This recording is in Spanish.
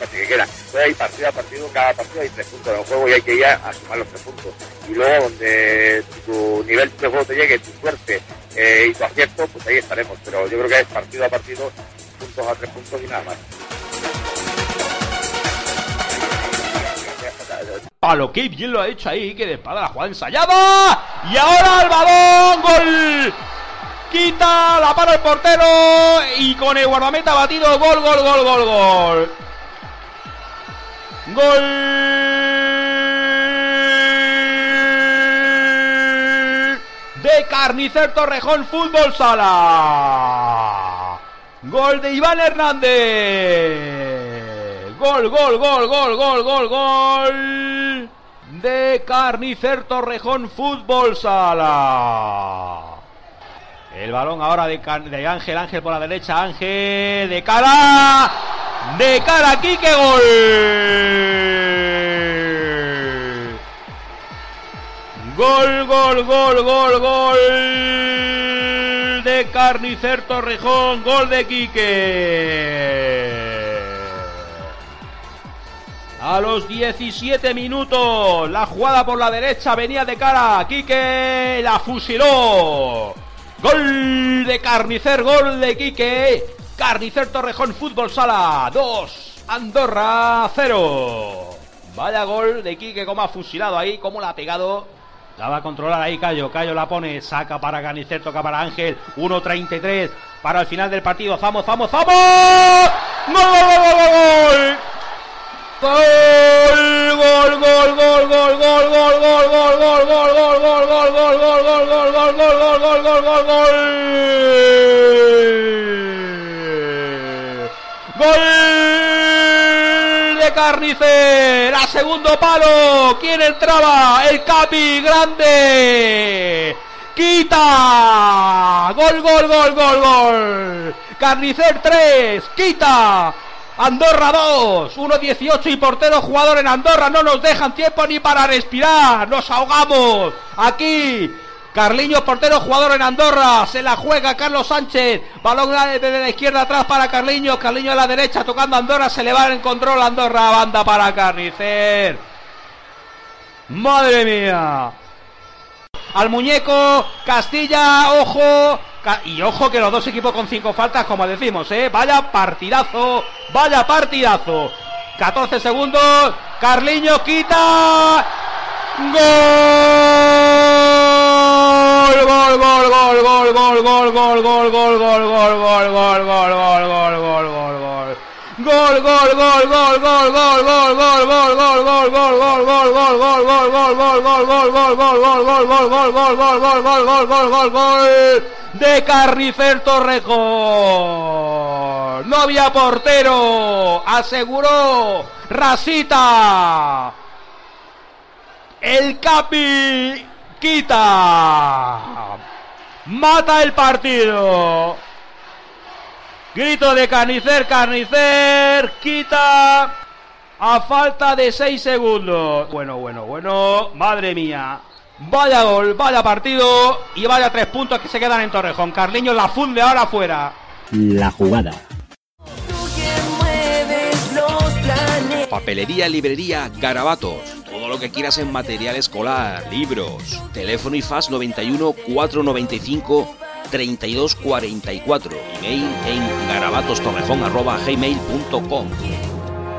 casi que quedan. Entonces hay partido a partido, cada partido hay 3 puntos en el juego y hay que ir a sumar los 3 puntos. Y luego donde tu nivel de juego te llegue, tu suerte y tu acierto, pues ahí estaremos. Pero yo creo que es partido a partido, puntos a 3 puntos y nada más. Palo, qué bien lo ha hecho ahí, que de espada la jugada ensayada. Y ahora el balón, gol. Quita, la para el portero y con el guardameta batido, gol. Gol de Carnicer Torrejón Fútbol Sala. Gol de Iván Hernández. Gol de Carnicer Torrejón Fútbol Sala. El balón ahora de Ángel por la derecha, Ángel de cara Quique, gol de Carnicer Torrejón, gol de Quique. A los 17 minutos, la jugada por la derecha venía de cara, Quique la fusiló. Gol de Carnicer, gol de Quique. Carnicer Torrejón Fútbol Sala 2, Andorra 0. Vaya gol de Quique, como ha fusilado ahí, como la ha pegado. La va a controlar ahí Cayo la pone, saca para Carnicer, toca para Ángel. 1:33 para el final del partido. ¡Vamos! ¡Gol! Gol de Carnicer a segundo palo. ¿Quién entraba? El Capi, grande. Quita. Gol. Carnicer 3, Quita. Andorra 2, 1:18 y portero jugador en Andorra. No nos dejan tiempo ni para respirar. Nos ahogamos aquí. Carliños, portero jugador en Andorra. Se la juega Carlos Sánchez. Balón desde la izquierda atrás para Carliños. Carliños a la derecha tocando Andorra. Se le va en control Andorra. Banda para Carnicer. Madre mía. Al muñeco. Castilla. Ojo. Y ojo que los dos equipos con 5 faltas, como decimos, vaya partidazo. 14 segundos. Carliños quita. Gol. De Carnicer Torrejón. No había portero, aseguró Rasita. El Capi quita. Mata el partido. Grito de Carnicer, quita a falta de 6 segundos. Bueno, madre mía. Vaya gol, vaya partido y vaya 3 puntos que se quedan en Torrejón. Carliños la funde ahora afuera. La jugada. Papelería, librería, Garabatos. Todo lo que quieras en material escolar, libros. Teléfono y fax 91 495 3244. Email en garabatostorrejón@gmail.com.